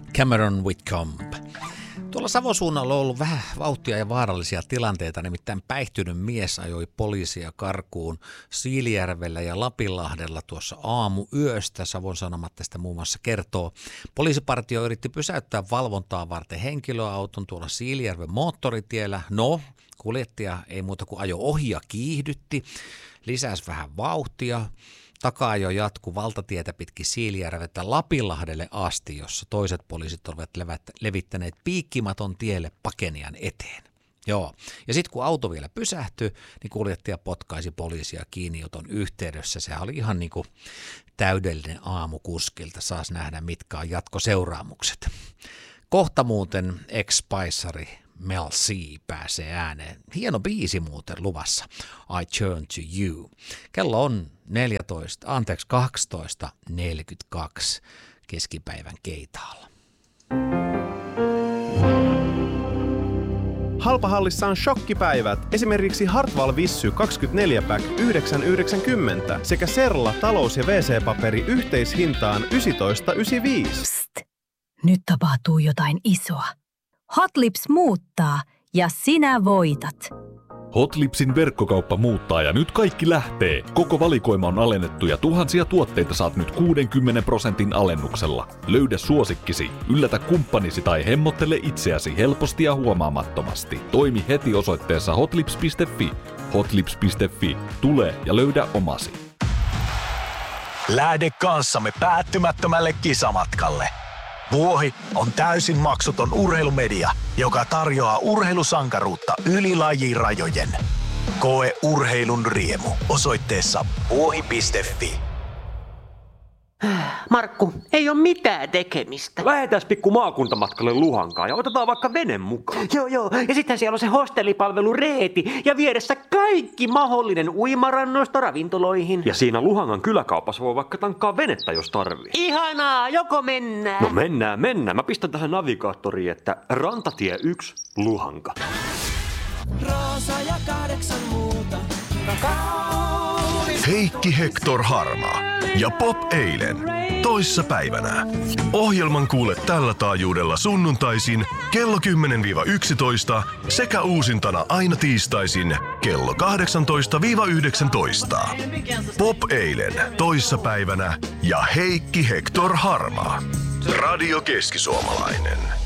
Cameron Whitcomb. Tuolla Savosuunnalla on ollut vähän vauhtia ja vaarallisia tilanteita, nimittäin päihtynyt mies ajoi poliisia karkuun Siilijärvellä ja Lapinlahdella tuossa aamuyöstä. Savon Sanomat tästä muun muassa kertoo. Poliisipartio yritti pysäyttää valvontaa varten henkilöauton tuolla Siilijärven moottoritiellä. No, kuljettaja ei muuta kuin ajo ohi ja kiihdytti, lisäsi vähän vauhtia. Taka-ajo jatkui valtatietä pitkin Siilijärveltä Lapinlahdelle asti, jossa toiset poliisit olivat levittäneet piikkimaton tielle pakenian eteen. Joo. Ja sitten kun auto vielä pysähtyi, niin kuljettaja potkaisi poliisia kiinnioton yhteydessä. Sehän oli ihan niin kuin täydellinen aamu kuskilta. Saas nähdä, mitkä on jatkoseuraamukset. Kohta muuten ex-paissari Mel C pääsee ääneen. Hieno biisi muuten luvassa. I Turn to You. Kello on 12:42 keskipäivän Keitaalla. Halpahallissa on shokkipäivät. Esimerkiksi Hartwall Vissy 24-pack 9,90 sekä Serla talous- ja WC-paperi yhteishintaan 19,95. Psst! Nyt tapahtuu jotain isoa. Hot Lips muuttaa ja sinä voitat. Hot Lipsin verkkokauppa muuttaa ja nyt kaikki lähtee. Koko valikoima on alennettu ja tuhansia tuotteita saat nyt 60% alennuksella. Löydä suosikkisi, yllätä kumppanisi tai hemmottele itseäsi helposti ja huomaamattomasti. Toimi heti osoitteessa hotlips.fi. Hotlips.fi. Tule ja löydä omasi. Lähde kanssamme päättymättömälle kisamatkalle. Vuohi on täysin maksuton urheilumedia, joka tarjoaa urheilusankaruutta yli lajirajojen. Koe urheilun riemu osoitteessa vuohi.fi. Markku, ei ole mitään tekemistä. Lähetään pikku maakuntamatkalle Luhankaan ja otetaan vaikka vene mukaan. Joo. Ja sitten siellä on se hostellipalvelu Reeti ja vieressä kaikki mahdollinen uimarannoista ravintoloihin. Ja siinä Luhangan kyläkaupassa voi vaikka tankkaa venettä, jos tarvii. Ihanaa, joko mennään? No mennään. Mä pistän tähän navigaattoriin, että Rantatie 1, Luhanka. Roosa ja 8 muuta. Heikki Hector Harmaa ja Pop Eilen toissa päivänä. Ohjelman kuule tällä taajuudella sunnuntaisin kello 10-11 sekä uusintana aina tiistaisin kello 18-19. Pop Eilen toissa päivänä ja Heikki Hector Harmaa. Radio Keski-Suomalainen.